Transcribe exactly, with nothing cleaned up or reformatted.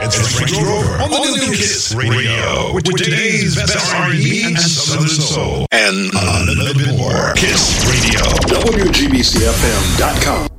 It's Frank Grover on the new Kiss Radio with today's best R and B and Southern Soul and a little bit more. Kiss Radio. W G B C F M dot com.